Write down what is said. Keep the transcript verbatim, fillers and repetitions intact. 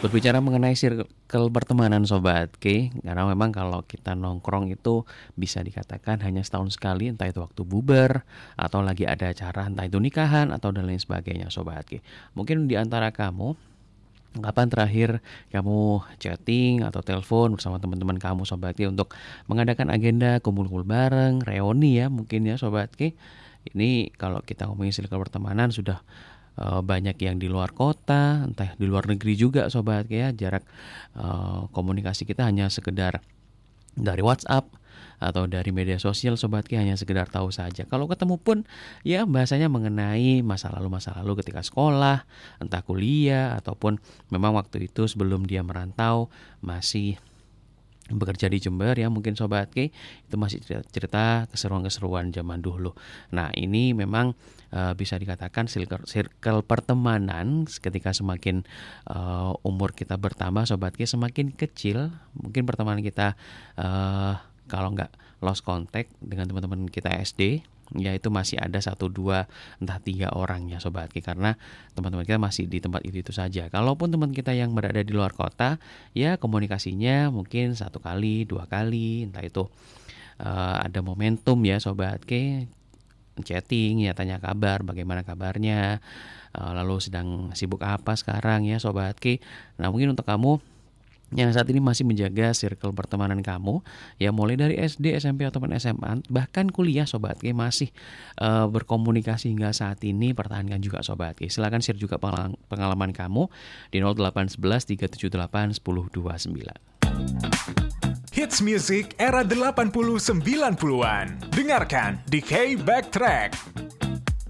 Berbicara mengenai circle pertemanan Sobat K, karena memang kalau kita nongkrong itu bisa dikatakan hanya setahun sekali, entah itu waktu bubar atau lagi ada acara, entah itu nikahan atau dan lain sebagainya Sobat K. Mungkin di antara kamu, kapan terakhir kamu chatting atau telepon bersama teman-teman kamu Sobat K untuk mengadakan agenda kumpul-kumpul bareng, reuni ya mungkin ya Sobat K. Ini kalau kita ngomongin circle pertemanan sudah Uh, banyak yang di luar kota, entah di luar negeri juga Sobat ya. Jarak uh, komunikasi kita hanya sekedar dari WhatsApp atau dari media sosial Sobat Ki, hanya sekedar tahu saja. Kalau ketemu pun ya bahasanya mengenai masa lalu-masa lalu ketika sekolah, entah kuliah ataupun memang waktu itu sebelum dia merantau masih bekerja di Jember ya mungkin Sobat Ki, itu masih cerita keseruan-keseruan zaman dulu. Nah ini memang uh, bisa dikatakan circle, circle pertemanan ketika semakin uh, umur kita bertambah Sobat Ki, semakin kecil mungkin pertemanan kita uh, kalau nggak lost contact dengan teman-teman kita S D ya itu masih ada satu dua entah tiga orang ya Sobat Ki, karena teman-teman kita masih di tempat itu itu saja. Kalaupun teman kita yang berada di luar kota ya komunikasinya mungkin satu kali dua kali, entah itu uh, ada momentum ya Sobat Ki, chatting ya, tanya kabar bagaimana kabarnya, uh, lalu sedang sibuk apa sekarang ya Sobat Ki. Nah mungkin untuk kamu yang saat ini masih menjaga circle pertemanan kamu ya mulai dari S D, S M P ataupun S M A bahkan kuliah Sobat Ki masih uh, berkomunikasi hingga saat ini, pertahankan juga Sobat Ki. Silakan share juga pengalaman, pengalaman kamu di nol delapan satu satu tiga tujuh delapan satu nol dua sembilan. Hits music era delapan puluh sembilan puluhan. Dengarkan di K Backtrack.